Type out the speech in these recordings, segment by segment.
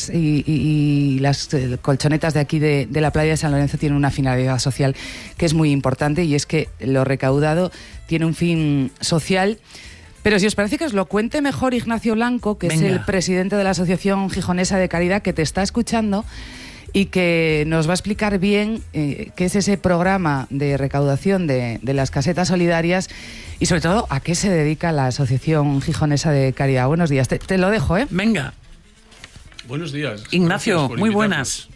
casetas y las colchonetas de aquí de la playa de San Lorenzo tienen una finalidad social que es muy importante, y es que lo recaudado tiene un fin social. Pero si os parece que os lo cuente mejor Ignacio Blanco, que Venga. Es el presidente de la Asociación Gijonesa de Caridad, que te está escuchando y que nos va a explicar bien qué es ese programa de recaudación de las casetas solidarias y sobre todo a qué se dedica la Asociación Gijonesa de Caridad. Buenos días, te lo dejo, ¿eh? Venga. Buenos días. Ignacio, muy buenas.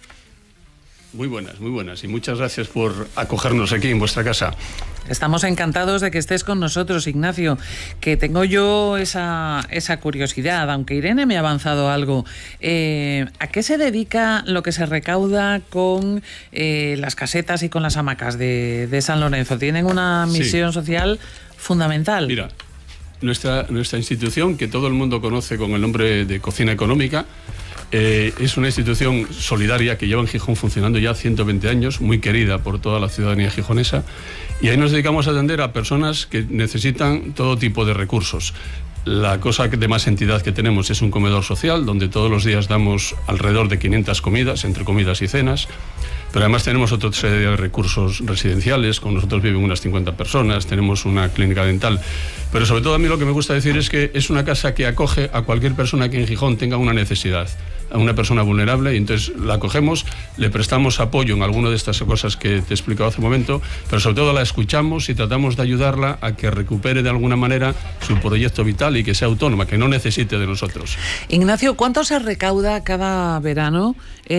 Muy buenas y muchas gracias por acogernos aquí en vuestra casa. Estamos encantados de que estés con nosotros, Ignacio, que tengo yo esa curiosidad, aunque Irene me ha avanzado algo. ¿A qué se dedica lo que se recauda con las casetas y con las hamacas de San Lorenzo? Tienen una misión social fundamental. Mira, nuestra institución, que todo el mundo conoce con el nombre de Cocina Económica, es una institución solidaria que lleva en Gijón funcionando ya 120 años, muy querida por toda la ciudadanía gijonesa, y ahí nos dedicamos a atender a personas que necesitan todo tipo de recursos. La cosa de más entidad que tenemos es un comedor social, donde todos los días damos alrededor de 500 comidas, entre comidas y cenas, pero además tenemos otra serie de recursos residenciales, con nosotros viven unas 50 personas, tenemos una clínica dental, pero sobre todo a mí lo que me gusta decir es que es una casa que acoge a cualquier persona que en Gijón tenga una necesidad, a una persona vulnerable, y entonces la acogemos, le prestamos apoyo en alguna de estas cosas que te he explicado hace un momento, pero sobre todo la escuchamos y tratamos de ayudarla a que recupere de alguna manera su proyecto vital y que sea autónoma, que no necesite de nosotros. Ignacio, ¿cuánto se recauda cada verano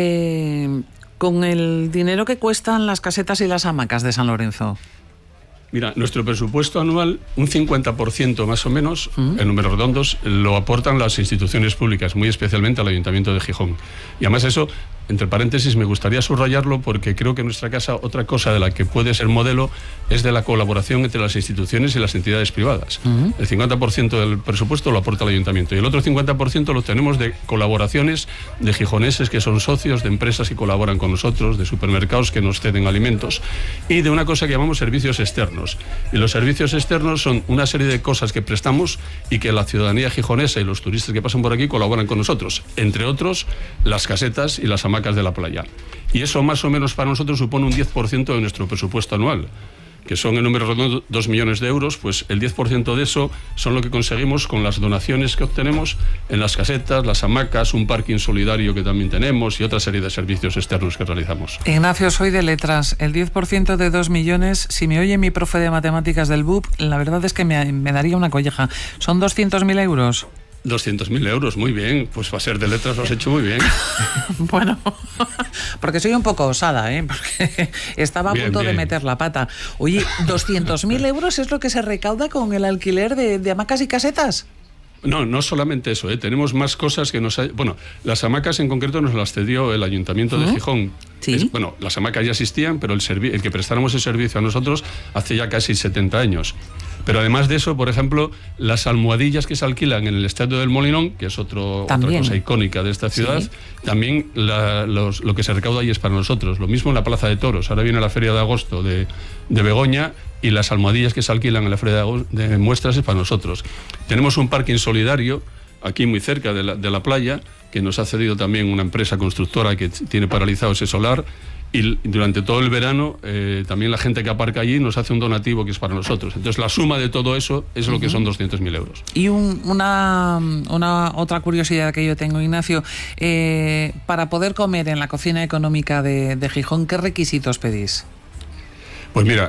con el dinero que cuestan las casetas y las hamacas de San Lorenzo? Mira, nuestro presupuesto anual, un 50% más o menos, en números redondos, lo aportan las instituciones públicas, muy especialmente al Ayuntamiento de Gijón. Y además eso, entre paréntesis, me gustaría subrayarlo porque creo que en nuestra casa otra cosa de la que puede ser modelo es de la colaboración entre las instituciones y las entidades privadas. El 50% del presupuesto lo aporta el Ayuntamiento y el otro 50% lo tenemos de colaboraciones de gijoneses que son socios, de empresas que colaboran con nosotros, de supermercados que nos ceden alimentos y de una cosa que llamamos servicios externos. Y los servicios externos son una serie de cosas que prestamos y que la ciudadanía gijonesa y los turistas que pasan por aquí colaboran con nosotros. Entre otros, las casetas y las hamacas de la playa. Y eso más o menos para nosotros supone un 10% de nuestro presupuesto anual, que son en números redondos 2 millones de euros, pues el 10% de eso son lo que conseguimos con las donaciones que obtenemos en las casetas, las hamacas, un parking solidario que también tenemos y otra serie de servicios externos que realizamos. Ignacio, soy de letras. El 10% de 2 millones, si me oye mi profe de matemáticas del BUP, la verdad es que me daría una colleja. ¿Son 200.000 euros? 200.000 euros, muy bien, pues para ser de letras lo has hecho muy bien. Bueno, porque soy un poco osada, porque estaba a punto de meter la pata. Oye, ¿200.000 euros es lo que se recauda con el alquiler de hamacas y casetas? No solamente eso, tenemos más cosas que nos... Bueno, las hamacas en concreto nos las cedió el Ayuntamiento de Gijón. ¿Sí? Bueno, las hamacas ya existían, pero el que prestáramos el servicio a nosotros hace ya casi 70 años. Pero además de eso, por ejemplo, las almohadillas que se alquilan en el Estadio del Molinón, que es otra cosa icónica de esta ciudad, también lo que se recauda ahí es para nosotros. Lo mismo en la Plaza de Toros. Ahora viene la Feria de Agosto de Begoña y las almohadillas que se alquilan en la Feria de Muestras es para nosotros. Tenemos un parking solidario aquí muy cerca de la playa, que nos ha cedido también una empresa constructora que tiene paralizado ese solar. Y durante todo el verano también la gente que aparca allí nos hace un donativo que es para nosotros. Entonces la suma de todo eso es lo que son 200.000 euros. Y una otra curiosidad que yo tengo, Ignacio, para poder comer en la Cocina Económica de Gijón, ¿qué requisitos pedís? Pues mira,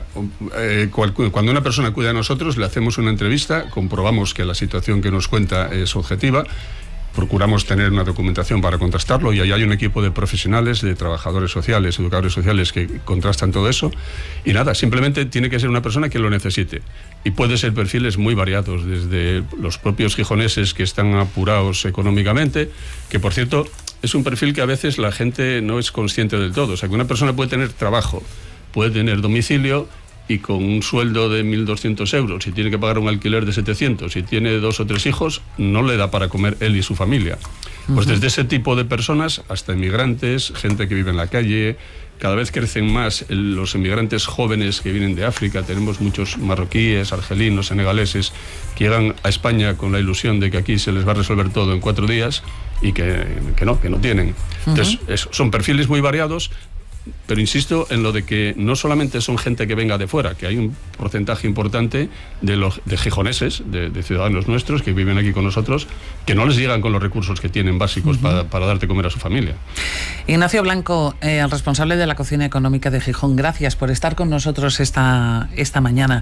cuando una persona acude a nosotros le hacemos una entrevista, comprobamos que la situación que nos cuenta es objetiva. Procuramos tener una documentación para contrastarlo y ahí hay un equipo de profesionales, de trabajadores sociales, educadores sociales que contrastan todo eso. Y nada, simplemente tiene que ser una persona que lo necesite. Y puede ser perfiles muy variados, desde los propios gijoneses que están apurados económicamente, que por cierto es un perfil que a veces la gente no es consciente del todo. O sea, que una persona puede tener trabajo, puede tener domicilio y con un sueldo de 1.200 euros, si tiene que pagar un alquiler de 700, si tiene 2 o 3 hijos, no le da para comer él y su familia. Pues desde ese tipo de personas hasta inmigrantes, gente que vive en la calle. Cada vez crecen más los inmigrantes jóvenes que vienen de África. Tenemos muchos marroquíes, argelinos, senegaleses que llegan a España con la ilusión de que aquí se les va a resolver todo en 4 días y que no tienen. Entonces, son perfiles muy variados. Pero insisto en lo de que no solamente son gente que venga de fuera, que hay un porcentaje importante de gijoneses, de ciudadanos nuestros que viven aquí con nosotros, que no les llegan con los recursos que tienen básicos para darte comer a su familia. Ignacio Blanco, el responsable de la cocina económica de Gijón, gracias por estar con nosotros esta mañana.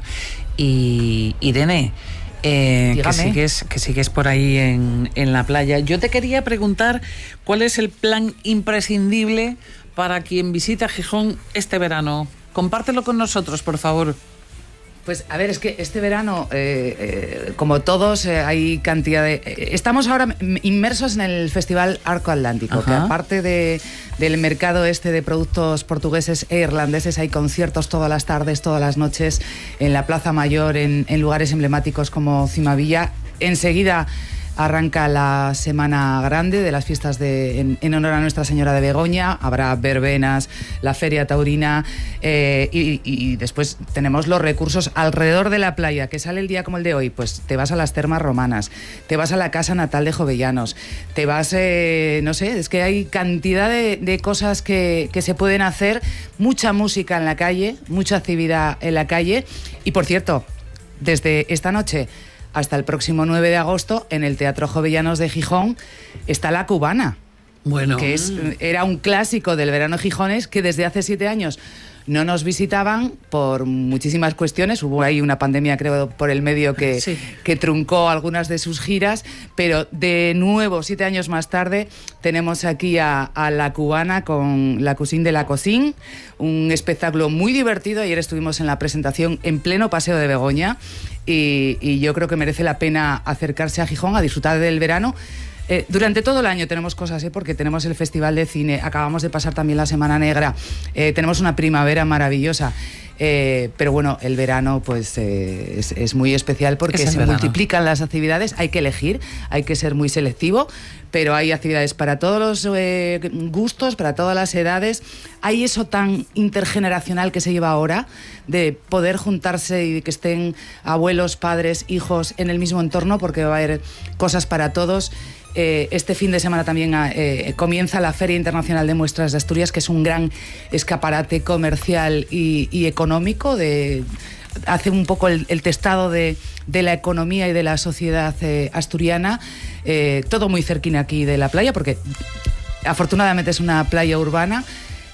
Y Irene, que sigues por ahí en la playa, yo te quería preguntar cuál es el plan imprescindible para quien visita Gijón este verano. Compártelo con nosotros, por favor. Pues a ver, es que este verano, como todos, hay cantidad de... estamos ahora inmersos en el Festival Arco Atlántico, que aparte del mercado de productos portugueses e irlandeses, hay conciertos todas las tardes, todas las noches, en la Plaza Mayor, en lugares emblemáticos como Cimavilla. Enseguida arranca la Semana Grande de las fiestas en honor a Nuestra Señora de Begoña. Habrá verbenas, la Feria Taurina y después tenemos los recursos alrededor de la playa. Que sale el día como el de hoy, pues te vas a las Termas Romanas, te vas a la Casa Natal de Jovellanos, te vas, no sé, es que hay cantidad de cosas que se pueden hacer. Mucha música en la calle, mucha actividad en la calle. Y por cierto, desde esta noche hasta el próximo 9 de agosto, en el Teatro Jovellanos de Gijón, está La Cubana. Bueno. Que era un clásico del verano gijones que desde hace 7 años no nos visitaban por muchísimas cuestiones. Hubo ahí una pandemia, creo, por el medio que truncó algunas de sus giras, pero de nuevo, 7 años más tarde, tenemos aquí a La Cubana con La Cocine de la Cocine, un espectáculo muy divertido. Ayer estuvimos en la presentación en pleno Paseo de Begoña y yo creo que merece la pena acercarse a Gijón a disfrutar del verano. Durante todo el año tenemos cosas, porque tenemos el Festival de Cine, acabamos de pasar también la Semana Negra, tenemos una primavera maravillosa, pero bueno, el verano pues es muy especial porque se multiplican las actividades, hay que elegir, hay que ser muy selectivo, pero hay actividades para todos los gustos, para todas las edades. Hay eso tan intergeneracional que se lleva ahora, de poder juntarse y que estén abuelos, padres, hijos en el mismo entorno, porque va a haber cosas para todos. Este fin de semana también comienza la Feria Internacional de Muestras de Asturias, que es un gran escaparate comercial y económico. Hace un poco el testado de la economía y de la sociedad asturiana. Todo muy cerquina aquí de la playa, porque afortunadamente es una playa urbana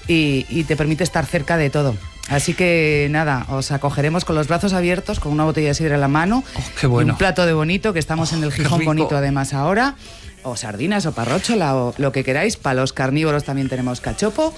y te permite estar cerca de todo. Así que nada, os acogeremos con los brazos abiertos, con una botella de sidra en la mano, qué bueno. Y un plato de bonito, que estamos en el Gijón Bonito además ahora, o sardinas o parróchola o lo que queráis. Para los carnívoros también tenemos cachopo.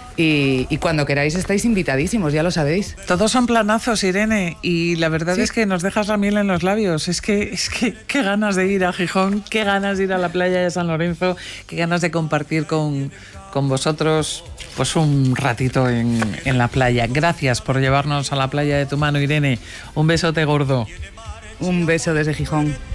Y cuando queráis estáis invitadísimos, ya lo sabéis. Todos son planazos, Irene, y la verdad es que nos dejas la miel en los labios. Es que qué ganas de ir a Gijón, qué ganas de ir a la playa de San Lorenzo, qué ganas de compartir con vosotros pues un ratito en la playa. Gracias por llevarnos a la playa de tu mano, Irene. Un besote gordo. Un beso desde Gijón.